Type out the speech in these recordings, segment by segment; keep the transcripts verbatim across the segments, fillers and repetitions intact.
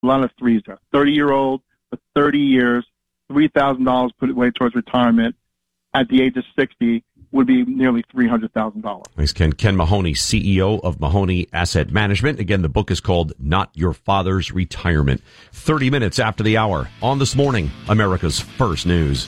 a lot of threes there. thirty-year-old for thirty years, three thousand dollars put away towards retirement at the age of sixty would be nearly three hundred thousand dollars. Thanks, Ken. Ken Mahoney, C E O of Mahoney Asset Management. Again, the book is called Not Your Father's Retirement. thirty minutes after the hour on This Morning, America's First News.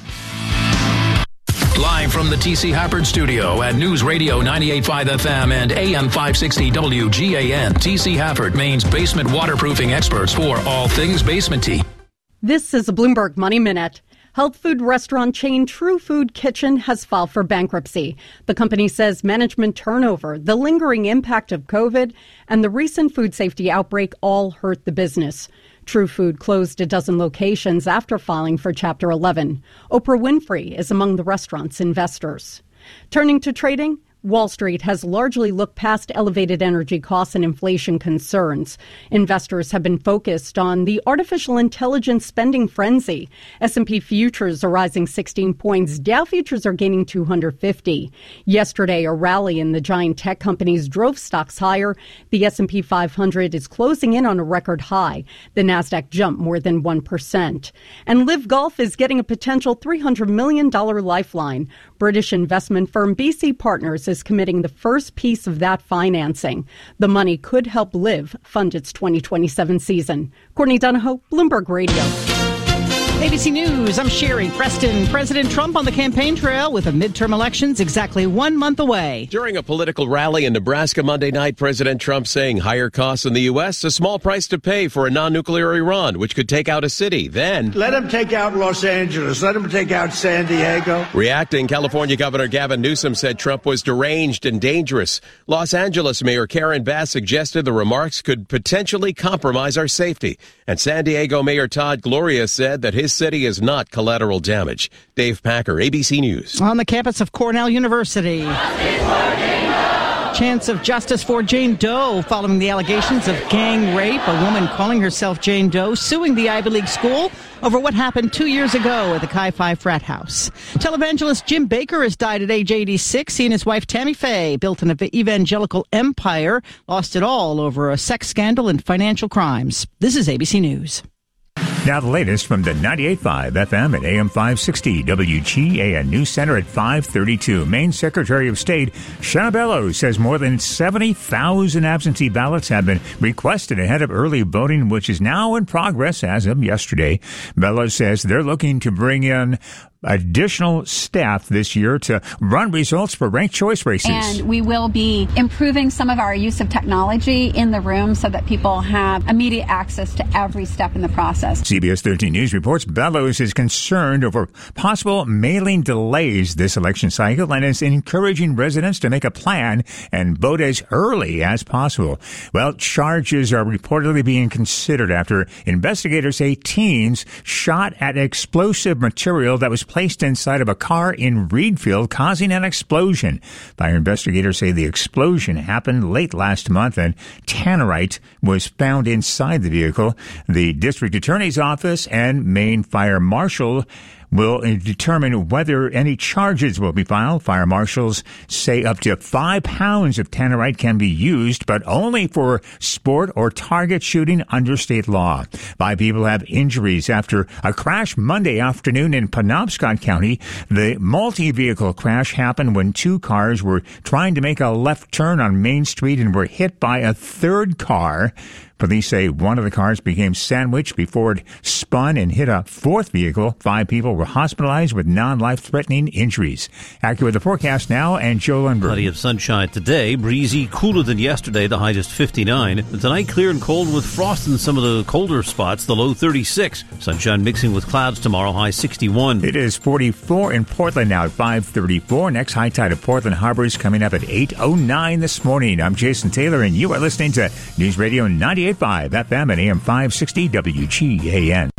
Live from the T C Hafford Studio at News Radio ninety-eight point five F M and A M five sixty W G A N. T C Hafford, Maine's basement waterproofing experts for all things basement-y. This is a Bloomberg Money Minute. Health food restaurant chain True Food Kitchen has filed for bankruptcy. The company says management turnover, the lingering impact of COVID, and the recent food safety outbreak all hurt the business. True Food closed a dozen locations after filing for Chapter eleven. Oprah Winfrey is among the restaurant's investors. Turning to trading, Wall Street has largely looked past elevated energy costs and inflation concerns. Investors have been focused on the artificial intelligence spending frenzy. S and P futures are rising sixteen points. Dow futures are gaining two hundred fifty. Yesterday, a rally in the giant tech companies drove stocks higher. The S and P five hundred is closing in on a record high. The Nasdaq jumped more than one percent. And Live Golf is getting a potential three hundred million dollars lifeline. British investment firm B C Partners is committing the first piece of that financing. The money could help Live fund its twenty twenty-seven season. Courtney Donahoe, Bloomberg Radio. A B C News, I'm Sherry Preston. President Trump on the campaign trail with the midterm elections exactly one month away. During a political rally in Nebraska Monday night, President Trump saying higher costs in the U S, a small price to pay for a non-nuclear Iran, which could take out a city. Then, let him take out Los Angeles. Let him take out San Diego. Reacting, California Governor Gavin Newsom said Trump was deranged and dangerous. Los Angeles Mayor Karen Bass suggested the remarks could potentially compromise our safety. And San Diego Mayor Todd Gloria said that his city is not collateral damage. Dave Packer, A B C News. On the campus of Cornell University. Chance of justice for Jane Doe following the allegations of gang rape. A woman calling herself Jane Doe suing the Ivy League school over what happened two years ago at the Chi Phi frat house. Televangelist Jim Baker has died at age eighty-six. He and his wife Tammy Faye built an evangelical empire, lost it all over a sex scandal and financial crimes. This is A B C News. Now the latest from the ninety-eight point five F M at A M five sixty W G A N News Center at five thirty-two. Maine Secretary of State Shanna Bellows says more than seventy thousand absentee ballots have been requested ahead of early voting, which is now in progress as of yesterday. Bellows says they're looking to bring in additional staff this year to run results for ranked choice races. And we will be improving some of our use of technology in the room so that people have immediate access to every step in the process. C B S thirteen News reports Bellows is concerned over possible mailing delays this election cycle and is encouraging residents to make a plan and vote as early as possible. Well, charges are reportedly being considered after investigators say teens shot at explosive material that was placed inside of a car in Reedfield, causing an explosion. Fire investigators say the explosion happened late last month and tannerite was found inside the vehicle. The district attorney's office and Maine Fire Marshal will determine whether any charges will be filed. Fire marshals say up to five pounds of tannerite can be used, but only for sport or target shooting under state law. Five people have injuries after a crash Monday afternoon in Penobscot County. The multi-vehicle crash happened when two cars were trying to make a left turn on Main Street and were hit by a third car. Police say one of the cars became sandwiched before it spun and hit a fourth vehicle. Five people were hospitalized with non-life-threatening injuries. Accurate the forecast now, and Joe Lundberg. Plenty of sunshine today. Breezy, cooler than yesterday. The high is fifty-nine. And tonight, clear and cold with frost in some of the colder spots. The low thirty-six. Sunshine mixing with clouds tomorrow. High sixty-one. It is forty-four in Portland now at five thirty-four. Next high tide of Portland Harbor is coming up at eight oh nine this morning. I'm Jason Taylor, and you are listening to News Radio ninety-eight point five F M and A M five sixty W G A N.